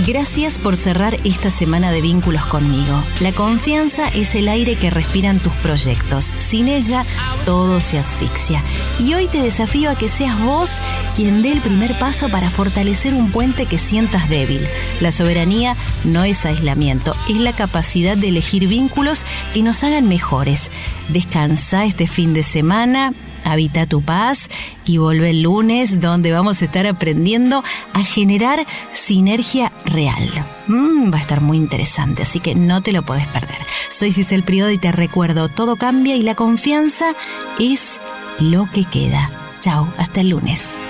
Gracias por cerrar esta semana de vínculos conmigo. La confianza es el aire que respiran tus proyectos. Sin ella, todo se asfixia. Y hoy te desafío a que seas vos quien dé el primer paso para fortalecer un puente que sientas débil. La soberanía no es aislamiento, es la capacidad de elegir vínculos que nos hagan mejores. Descansa este fin de semana, habita tu paz y vuelve el lunes, donde vamos a estar aprendiendo a generar sinergia real. Va a estar muy interesante, así que no te lo podés perder. Soy Giselle Prioda y te recuerdo, todo cambia y la confianza es lo que queda. Chao, hasta el lunes.